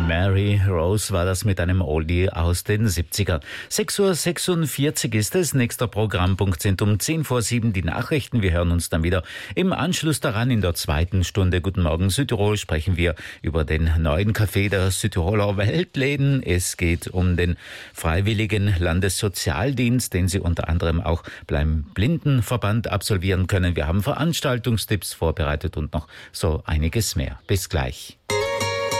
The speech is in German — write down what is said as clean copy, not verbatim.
Mary Rose war das mit einem Oldie aus den 70ern. 6:46 Uhr ist es. Nächster Programmpunkt sind um 6:10 die Nachrichten. Wir hören uns dann wieder im Anschluss daran in der zweiten Stunde. Guten Morgen Südtirol sprechen wir über den neuen Café der Südtiroler Weltläden. Es geht um den Freiwilligen Landessozialdienst, den Sie unter anderem auch beim Blindenverband absolvieren können. Wir haben Veranstaltungstipps vorbereitet und noch so einiges mehr. Bis gleich.